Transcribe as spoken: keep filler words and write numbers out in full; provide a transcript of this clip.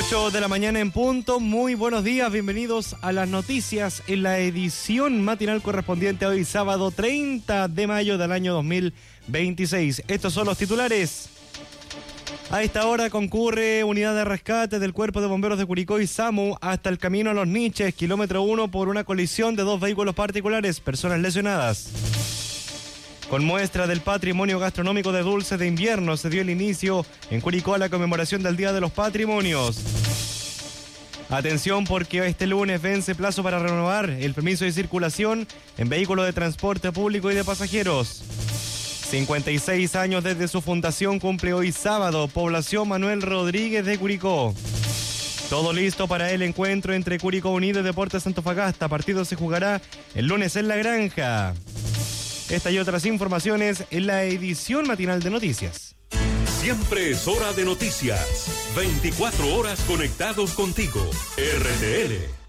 ocho de la mañana en punto, muy buenos días, bienvenidos a las noticias en la edición matinal correspondiente a hoy sábado treinta de mayo del año dos mil veintiséis. Estos son los titulares. A esta hora concurre unidad de rescate del Cuerpo de Bomberos de Curicó y SAMU hasta el camino a Los Niches, kilómetro uno, por una colisión de dos vehículos particulares, personas lesionadas. Con muestra del patrimonio gastronómico de dulces de invierno se dio el inicio en Curicó a la conmemoración del Día de los Patrimonios. Atención porque este lunes vence plazo para renovar el permiso de circulación en vehículos de transporte público y de pasajeros. cincuenta y seis años desde su fundación cumple hoy sábado población Manuel Rodríguez de Curicó. Todo listo para el encuentro entre Curicó Unido y Deportes Antofagasta. Partido se jugará el lunes en La Granja. Esta y otras informaciones en la edición matinal de noticias. Siempre es hora de noticias. veinticuatro horas conectados contigo. R T L.